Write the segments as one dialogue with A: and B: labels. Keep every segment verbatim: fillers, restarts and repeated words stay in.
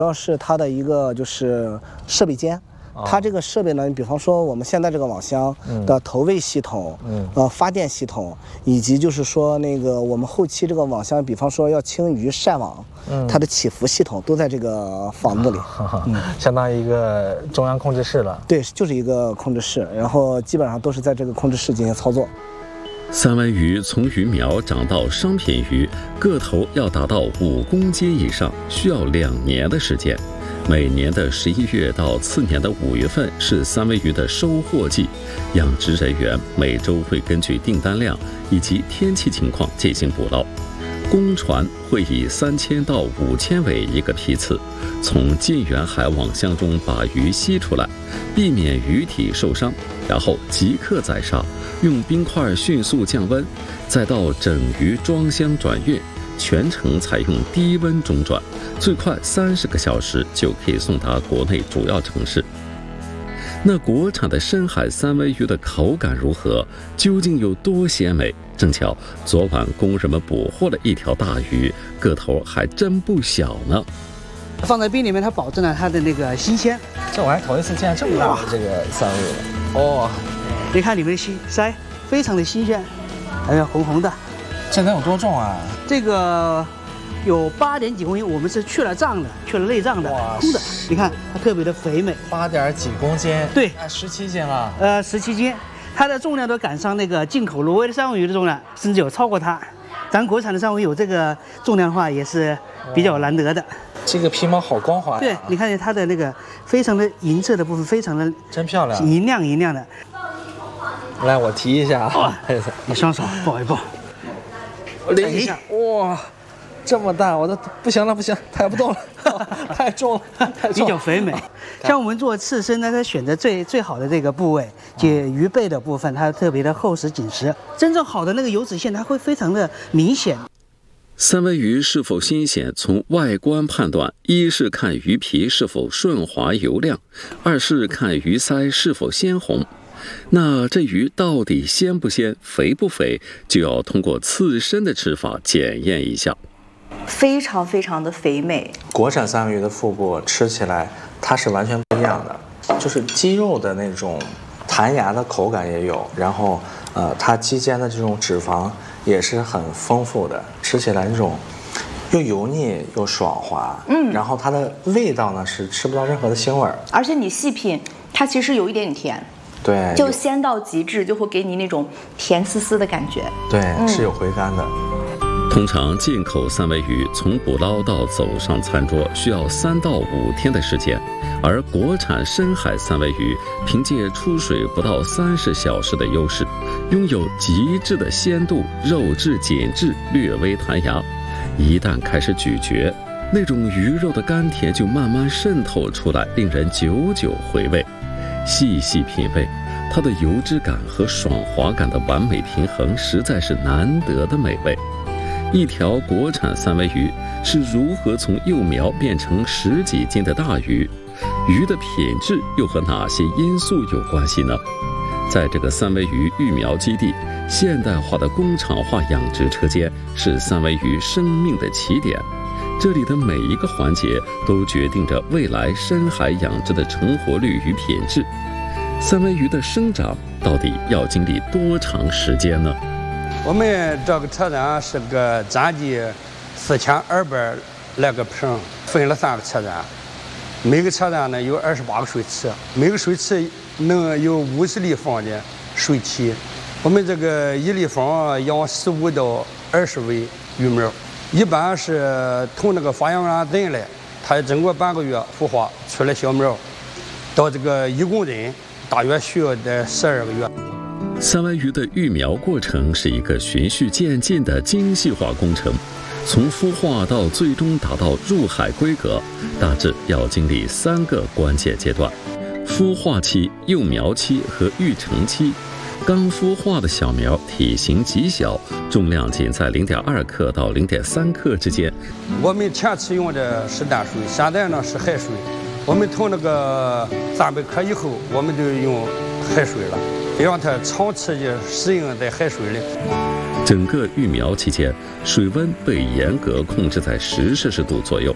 A: 主要是它的一个就是设备间。 它这个设备呢，你比方说我们现在这个网箱的投喂系统，嗯，呃，发电系统，以及就是说那个我们后期这个网箱，比方说要清鱼晒网，嗯，它的起伏系统都在这个房子里，
B: 嗯，相当于一个中央控制室了。
A: 对，就是一个控制室，然后基本上都是在这个控制室进行操作。
C: 三文鱼从鱼苗长到商品鱼，个头要达到五公斤以上，需要两年的时间。 每年的十一月到次年的五月份是三文鱼的收获季，养殖人员每周会根据订单量以及天气情况进行捕捞。公船会以三千到五千尾一个批次，从近远海网箱中把鱼吸出来，避免鱼体受伤，然后即刻宰杀，用冰块迅速降温，再到整鱼装箱转运。 全程采用低温中转，最快三十个小时就可以送达国内主要城市。那国产的深海三文鱼的口感如何？究竟有多鲜美？正巧昨晚工人们捕获了一条大鱼，个头还真不小呢。
D: 放在冰里面，它保证了它的那个新鲜。
B: 这我还头一次见这么大的这个三文鱼哦，
D: 你看里面的心鳃非常的新鲜，还有红红的。
B: 这能有多重啊？
D: 这个有八点几公斤，我们是去了脏的，去了内脏的，空的。你看它特别的肥美。
B: 八点几公斤？
D: 对，
B: 十七斤了。
D: 呃，十七斤，它的重量都赶上那个进口挪威的三文鱼的重量，甚至有超过它。咱国产的三文鱼有这个重量的话，也是比较难得的。
B: 这个皮毛好光滑呀。
D: 对，你看见它的那个非常的银色的部分，非常的
B: 真漂亮，
D: 银亮银亮的。
B: 来，我提一下啊，
D: 你双手抱一抱。
B: 我拎一下，哇，这么大，我都不行了，不行，抬不动了，太重了，太重。
D: 比较肥美。像我们做刺身呢，它选择最最好的这个部位，就鱼背的部分，它特别的厚实紧实。真正好的那个油脂线，它会非常的明显。
C: 三文鱼是否新鲜，从外观判断，一是看鱼皮是否顺滑油亮，二是看鱼鳃是否鲜红。 那这鱼到底鲜不鲜、肥不肥，就要通过刺身的吃法检验一下。
E: 非常非常的肥美。
B: 国产三文鱼的腹部吃起来它是完全不一样的，就是鸡肉的那种弹牙的口感也有，然后呃，它肌间的这种脂肪也是很丰富的，吃起来那种又油腻又爽滑。嗯，然后它的味道呢是吃不到任何的腥味儿，
E: 而且你细品，它其实有一点点甜。
B: 对，
E: 就鲜到极致，就会给你那种甜丝丝的感觉。
B: 对，嗯、是有回甘的。
C: 通常进口三文鱼从捕捞到走上餐桌需要三到五天的时间，而国产深海三文鱼凭借出水不到三十小时的优势，拥有极致的鲜度，肉质紧致，略微弹牙。一旦开始咀嚼，那种鱼肉的甘甜就慢慢渗透出来，令人久久回味。 细细品味，它的油脂感和爽滑感的完美平衡，实在是难得的美味。一条国产三文鱼是如何从幼苗变成十几斤的大鱼？鱼的品质又和哪些因素有关系呢？在这个三文鱼育苗基地，现代化的工厂化养殖车间是三文鱼生命的起点。 这里的每一个环节都决定着未来深海养殖的成活率与品质。三文鱼的生长到底要经历多长时间呢？
F: 我们这个车站是个占地四千二百来个坪，分了三个车站，每个车站呢有二十八个水池，每个水池能有五十立方的水体。我们这个一立方养十五到二十尾鱼苗。 一般是从那个发养员进来，他经过半个月孵化出来小苗，到这个一公斤，大约需要在十二个月。
C: 三文鱼的育苗过程是一个循序渐进的精细化工程，从孵化到最终达到入海规格，大致要经历三个关键阶段：孵化期、幼苗期和育成期。 刚孵化的小苗体型极小，重量仅在零点二克到零点三克之间。
F: 我们前期用的是淡水，现在呢是海水。我们从那个三百克以后，我们就用海水了，让它长期的适应在海水里。
C: 整个育苗期间，水温被严格控制在十摄氏度左右。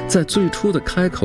C: 在最初的开口